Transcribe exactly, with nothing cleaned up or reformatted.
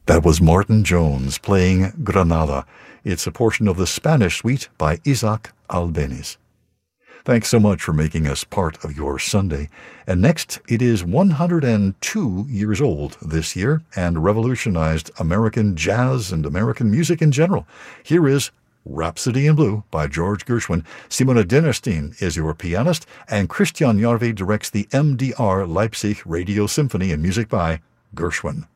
That was Martin Jones playing Granada. It's a portion of the Spanish suite by Isaac Albeniz. Thanks so much for making us part of your Sunday. And next, it is one hundred two years old this year and revolutionized American jazz and American music in general. Here is Rhapsody in Blue by George Gershwin. Simona Dinnerstein is your pianist, and Christian Jarve directs the M D R Leipzig Radio Symphony and music by Gershwin.